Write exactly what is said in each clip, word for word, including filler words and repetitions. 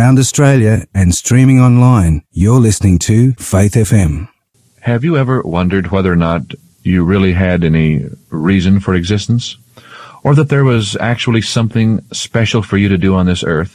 around Australia and streaming online. You're listening to Faith F M. Have you ever wondered whether or not you really had any reason for existence? Or that there was actually something special for you to do on this earth?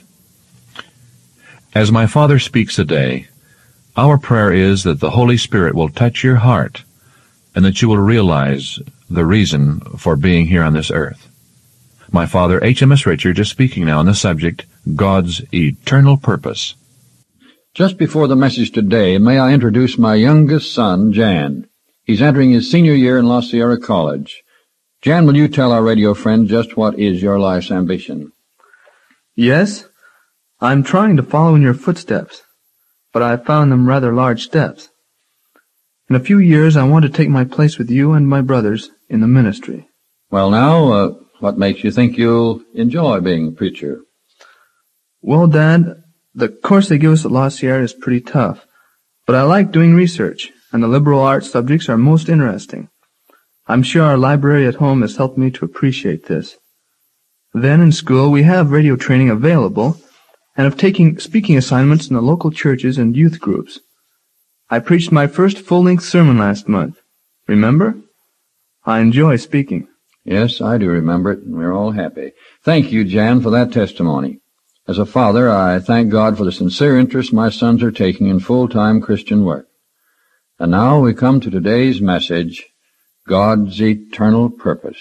As my Father speaks today, our prayer is that the Holy Spirit will touch your heart and that you will realize the reason for being here on this earth. My Father, H M S Richard, is speaking now on the subject, God's eternal purpose. Just before the message today, may I introduce my youngest son, Jan. He's entering his senior year in La Sierra College. Jan, will you tell our radio friend just what is your life's ambition? Yes, I'm trying to follow in your footsteps, but I've found them rather large steps. In a few years, I want to take my place with you and my brothers in the ministry. Well, now, uh, what makes you think you'll enjoy being a preacher? Well, Dad, the course they give us at La Sierra is pretty tough, but I like doing research, and the liberal arts subjects are most interesting. I'm sure our library at home has helped me to appreciate this. Then in school, we have radio training available, and of taking speaking assignments in the local churches and youth groups. I preached my first full-length sermon last month. Remember? I enjoy speaking. Yes, I do remember it, and we're all happy. Thank you, Jan, for that testimony. As a father, I thank God for the sincere interest my sons are taking in full-time Christian work. And now we come to today's message, God's eternal purpose.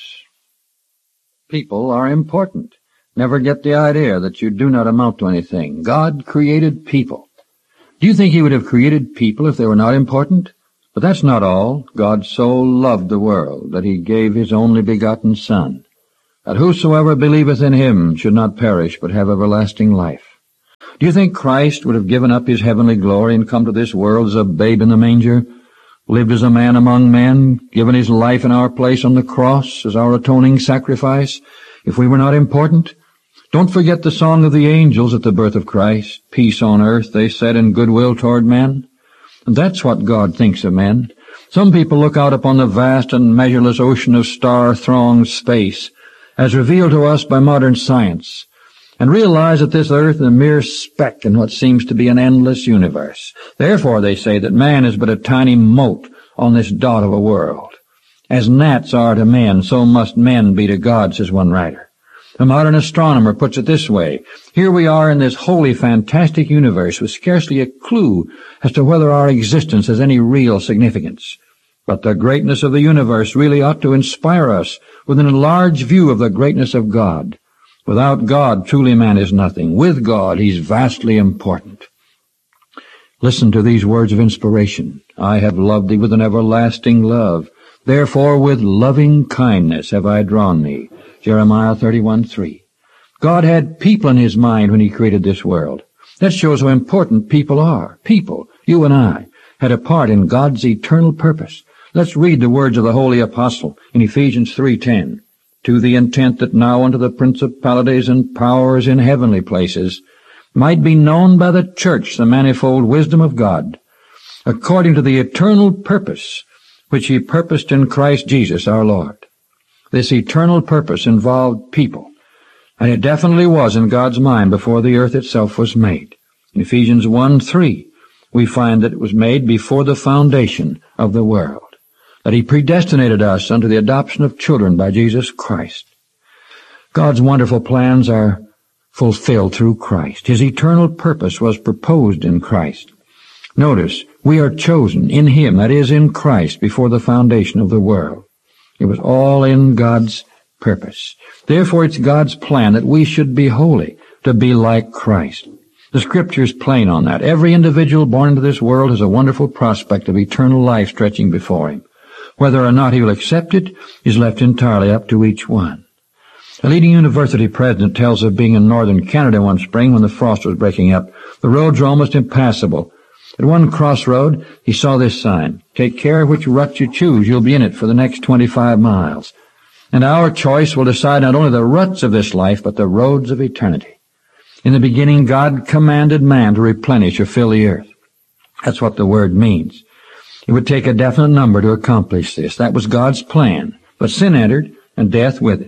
People are important. Never get the idea that you do not amount to anything. God created people. Do you think he would have created people if they were not important? But that's not all. God so loved the world that he gave his only begotten Son, that whosoever believeth in him should not perish but have everlasting life. Do you think Christ would have given up his heavenly glory and come to this world as a babe in the manger, lived as a man among men, given his life in our place on the cross as our atoning sacrifice, if we were not important? Don't forget the song of the angels at the birth of Christ. Peace on earth, they said, and goodwill toward men. And that's what God thinks of men. Some people look out upon the vast and measureless ocean of star-thronged space, as revealed to us by modern science, and realize that this earth is a mere speck in what seems to be an endless universe. Therefore, they say that man is but a tiny mote on this dot of a world. As gnats are to men, so must men be to God, says one writer. A modern astronomer puts it this way: here we are in this wholly fantastic universe with scarcely a clue as to whether our existence has any real significance. But the greatness of the universe really ought to inspire us with an enlarged view of the greatness of God. Without God, truly man is nothing. With God, he's vastly important. Listen to these words of inspiration. I have loved thee with an everlasting love. Therefore with loving kindness have I drawn thee. Jeremiah thirty-one three. God had people in his mind when he created this world. That shows how important people are. People, you and I, had a part in God's eternal purpose. Let's read the words of the Holy Apostle in Ephesians three ten. To the intent that now unto the principalities and powers in heavenly places might be known by the church the manifold wisdom of God, according to the eternal purpose which he purposed in Christ Jesus our Lord. This eternal purpose involved people, and it definitely was in God's mind before the earth itself was made. In Ephesians one three, we find that it was made before the foundation of the world, that he predestinated us unto the adoption of children by Jesus Christ. God's wonderful plans are fulfilled through Christ. His eternal purpose was proposed in Christ. Notice, we are chosen in him, that is, in Christ, before the foundation of the world. It was all in God's purpose. Therefore, it's God's plan that we should be holy, to be like Christ. The Scripture is plain on that. Every individual born into this world has a wonderful prospect of eternal life stretching before him. Whether or not he will accept it is left entirely up to each one. A leading university president tells of being in northern Canada one spring when the frost was breaking up. The roads were almost impassable. At one crossroad, he saw this sign: take care which rut you choose, you'll be in it for the next twenty-five miles. And our choice will decide not only the ruts of this life, but the roads of eternity. In the beginning, God commanded man to replenish or fill the earth. That's what the word means. It would take a definite number to accomplish this. That was God's plan. But sin entered, and death with it.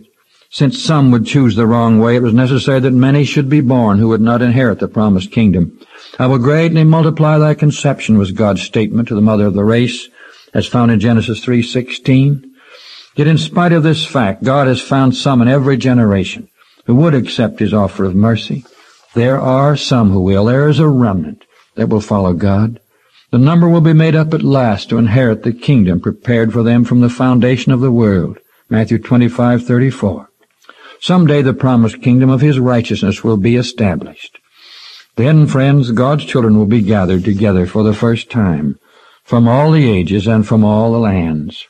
Since some would choose the wrong way, it was necessary that many should be born who would not inherit the promised kingdom. I will greatly multiply thy conception, was God's statement to the mother of the race, as found in Genesis three sixteen. Yet in spite of this fact, God has found some in every generation who would accept his offer of mercy. There are some who will. There is a remnant that will follow God. The number will be made up at last to inherit the kingdom prepared for them from the foundation of the world. Matthew twenty-five thirty-four. Someday the promised kingdom of his righteousness will be established. Then, friends, God's children will be gathered together for the first time from all the ages and from all the lands.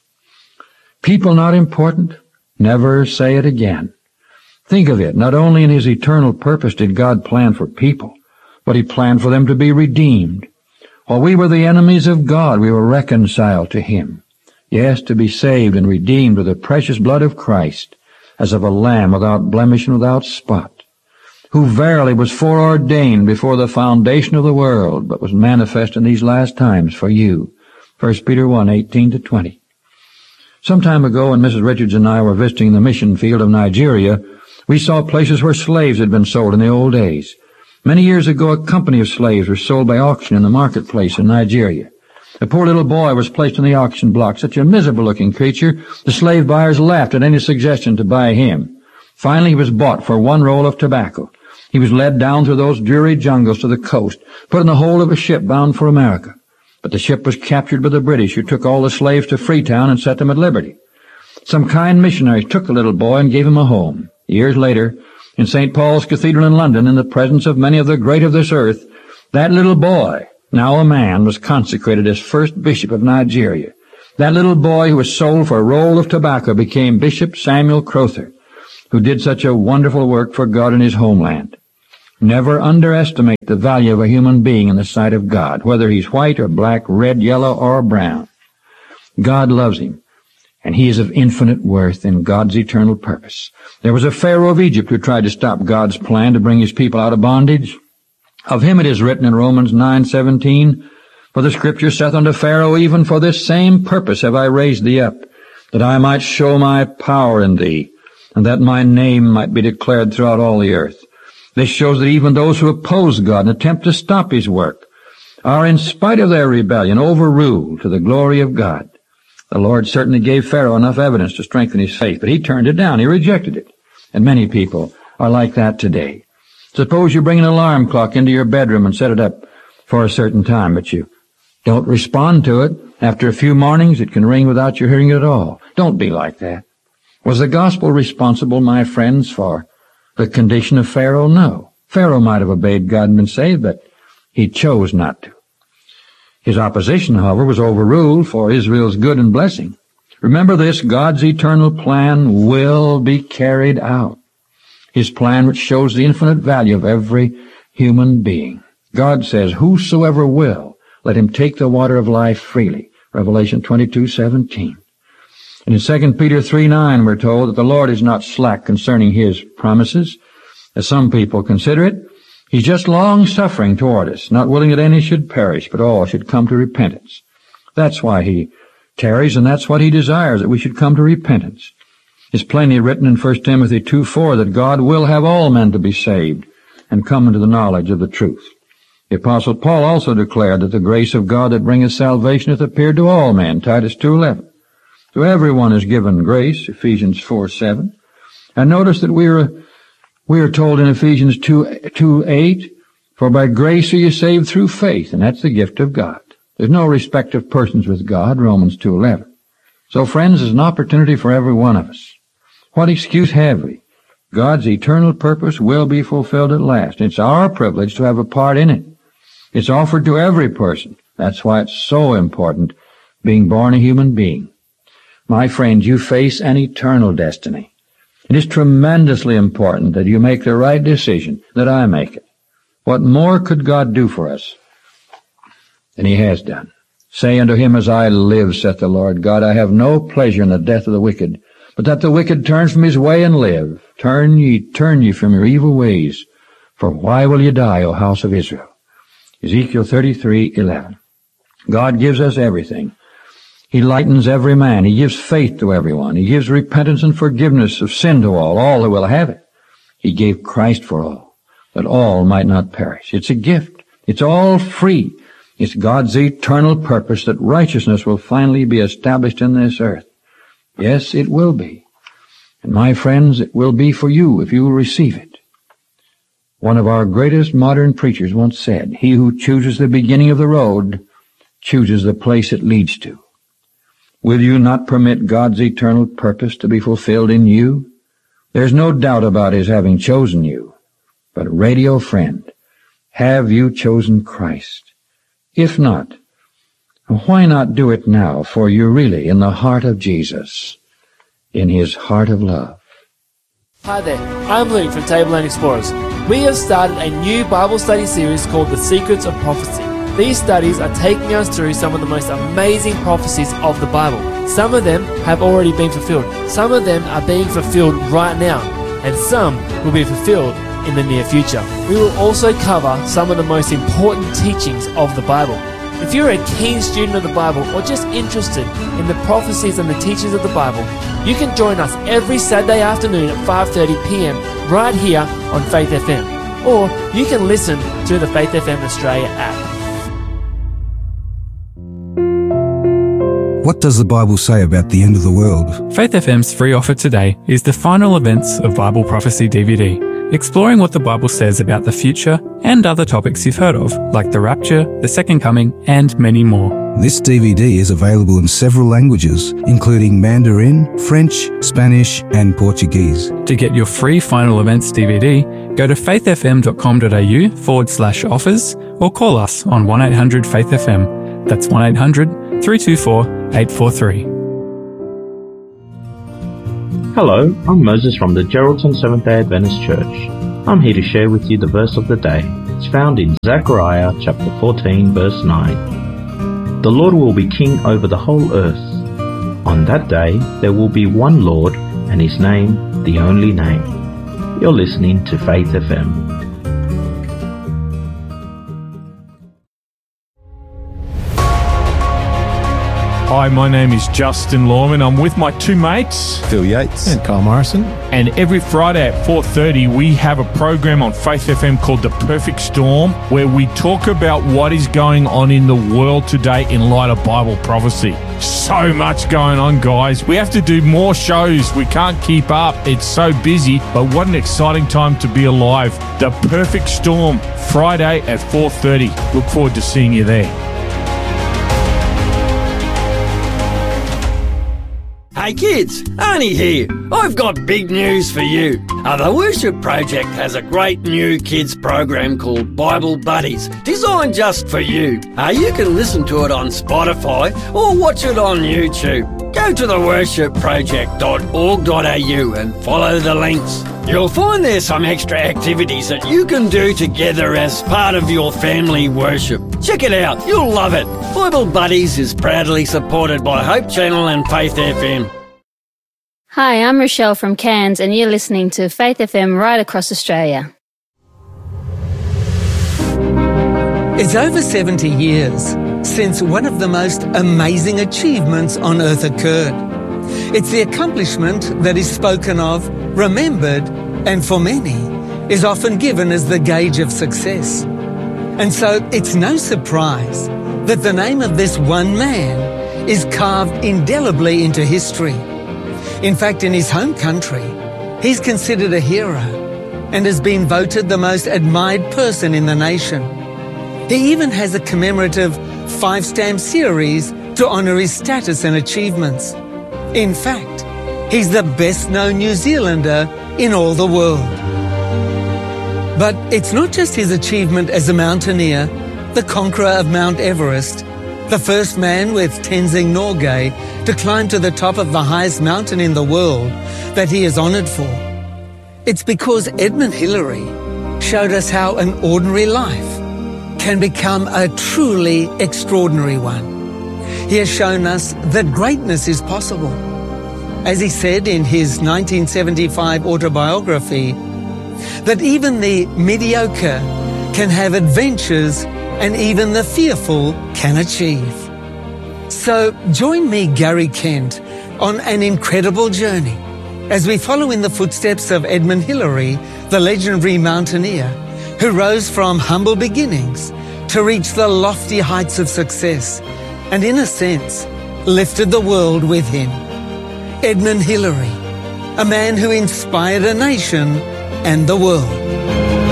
People not important? Never say it again. Think of it. Not only in his eternal purpose did God plan for people, but he planned for them to be redeemed. While we were the enemies of God, we were reconciled to him. Yes, to be saved and redeemed with the precious blood of Christ, as of a lamb without blemish and without spot, who verily was foreordained before the foundation of the world, but was manifest in these last times for you. First Peter one eighteen to twenty. Some time ago, when Missus Richards and I were visiting the mission field of Nigeria, we saw places where slaves had been sold in the old days. Many years ago, a company of slaves were sold by auction in the marketplace in Nigeria. A poor little boy was placed on the auction block, such a miserable-looking creature, the slave buyers laughed at any suggestion to buy him. Finally, he was bought for one roll of tobacco. He was led down through those dreary jungles to the coast, put in the hold of a ship bound for America. But the ship was captured by the British, who took all the slaves to Freetown and set them at liberty. Some kind missionaries took the little boy and gave him a home. Years later, in Saint Paul's Cathedral in London, in the presence of many of the great of this earth, that little boy, now a man, was consecrated as first bishop of Nigeria. That little boy who was sold for a roll of tobacco became Bishop Samuel Crowther, who did such a wonderful work for God in his homeland. Never underestimate the value of a human being in the sight of God, whether he's white or black, red, yellow, or brown. God loves him, and he is of infinite worth in God's eternal purpose. There was a Pharaoh of Egypt who tried to stop God's plan to bring his people out of bondage. Of him it is written in Romans nine seventeen, For the Scripture saith unto Pharaoh, Even for this same purpose have I raised thee up, that I might show my power in thee, and that my name might be declared throughout all the earth. This shows that even those who oppose God and attempt to stop his work are, in spite of their rebellion, overruled to the glory of God. The Lord certainly gave Pharaoh enough evidence to strengthen his faith, but he turned it down. He rejected it. And many people are like that today. Suppose you bring an alarm clock into your bedroom and set it up for a certain time, but you don't respond to it. After a few mornings, it can ring without you hearing it at all. Don't be like that. Was the gospel responsible, my friends, for the condition of Pharaoh? No. Pharaoh might have obeyed God and been saved, but he chose not to. His opposition, however, was overruled for Israel's good and blessing. Remember this, God's eternal plan will be carried out. His plan which shows the infinite value of every human being. God says, Whosoever will, let him take the water of life freely. Revelation twenty-two seventeen. And in Second Peter three nine, we're told that the Lord is not slack concerning his promises, as some people consider it. He's just long-suffering toward us, not willing that any should perish, but all should come to repentance. That's why he tarries, and that's what he desires, that we should come to repentance. It's plainly written in First Timothy two four that God will have all men to be saved and come into the knowledge of the truth. The Apostle Paul also declared that the grace of God that bringeth salvation hath appeared to all men, Titus two eleven. To everyone is given grace, Ephesians four seven. And notice that we are, we are told in Ephesians two eight, For by grace are you saved through faith, and that's the gift of God. There's no respect of persons with God, Romans two eleven. So, friends, there's an opportunity for every one of us. What excuse have we? God's eternal purpose will be fulfilled at last. It's our privilege to have a part in it. It's offered to every person. That's why it's so important, being born a human being. My friends, you face an eternal destiny. It is tremendously important that you make the right decision, that I make it. What more could God do for us than he has done? Say unto him, As I live, saith the Lord God, I have no pleasure in the death of the wicked, but that the wicked turn from his way and live. Turn ye, turn ye from your evil ways, for why will ye die, O house of Israel? Ezekiel thirty-three eleven. God gives us everything. He lightens every man. He gives faith to everyone. He gives repentance and forgiveness of sin to all, all who will have it. He gave Christ for all, that all might not perish. It's a gift. It's all free. It's God's eternal purpose that righteousness will finally be established in this earth. Yes, it will be. And my friends, it will be for you if you will receive it. One of our greatest modern preachers once said, "He who chooses the beginning of the road chooses the place it leads to." Will you not permit God's eternal purpose to be fulfilled in you? There's no doubt about His having chosen you. But, radio friend, have you chosen Christ? If not, why not do it now, for you're really in the heart of Jesus, in His heart of love. Hi there, I'm Luke from Tableland Explorers. We have started a new Bible study series called The Secrets of Prophecy. These studies are taking us through some of the most amazing prophecies of the Bible. Some of them have already been fulfilled. Some of them are being fulfilled right now. And some will be fulfilled in the near future. We will also cover some of the most important teachings of the Bible. If you're a keen student of the Bible or just interested in the prophecies and the teachings of the Bible, you can join us every Saturday afternoon at five thirty p m right here on Faith F M. Or you can listen to the Faith F M Australia app. What does the Bible say about the end of the world? Faith F M's free offer today is the final events of Bible Prophecy D V D, exploring what the Bible says about the future and other topics you've heard of, like the rapture, the second coming, and many more. This D V D is available in several languages, including Mandarin, French, Spanish, and Portuguese. To get your free final events D V D, go to faithfm.com.au forward slash offers or call us on one eight hundred faith F M. That's one eight hundred three two four eight four three. Hello, I'm Moses from the Geraldton Seventh-day Adventist Church. I'm here to share with you the verse of the day. It's found in Zechariah chapter fourteen, verse nine. The Lord will be king over the whole earth. On that day there will be one Lord, and His name the only name. You're listening to Faith F M. Hi, my name is Justin Lawman. I'm with my two mates, Phil Yates and Carl Morrison. And every Friday at four thirty, we have a program on Faith F M called The Perfect Storm, where we talk about what is going on in the world today in light of Bible prophecy. So much going on, guys. We have to do more shows. We can't keep up. It's so busy, but what an exciting time to be alive. The Perfect Storm, Friday at four thirty. Look forward to seeing you there. Hey kids, Arnie here. I've got big news for you. Uh, the Worship Project has a great new kids program called Bible Buddies, designed just for you. Uh, you can listen to it on Spotify or watch it on YouTube. Go to the worship project dot org dot a u and follow the links. You'll find there's some extra activities that you can do together as part of your family worship. Check it out, you'll love it. Bible Buddies is proudly supported by Hope Channel and Faith F M. Hi, I'm Rochelle from Cairns, and you're listening to Faith F M right across Australia. It's over seventy years since one of the most amazing achievements on earth occurred. It's the accomplishment that is spoken of, remembered, and for many is often given as the gauge of success. And so it's no surprise that the name of this one man is carved indelibly into history. In fact, in his home country, he's considered a hero and has been voted the most admired person in the nation. He even has a commemorative five-stamp series to honour his status and achievements. In fact, he's the best-known New Zealander in all the world. But it's not just his achievement as a mountaineer, the conqueror of Mount Everest, the first man with Tenzing Norgay to climb to the top of the highest mountain in the world, that he is honoured for. It's because Edmund Hillary showed us how an ordinary life can become a truly extraordinary one. He has shown us that greatness is possible. As he said in his nineteen seventy-five autobiography, that even the mediocre can have adventures and even the fearful can achieve. So join me, Gary Kent, on an incredible journey as we follow in the footsteps of Edmund Hillary, the legendary mountaineer who rose from humble beginnings to reach the lofty heights of success and, in a sense, lifted the world with him. Edmund Hillary, a man who inspired a nation and the world.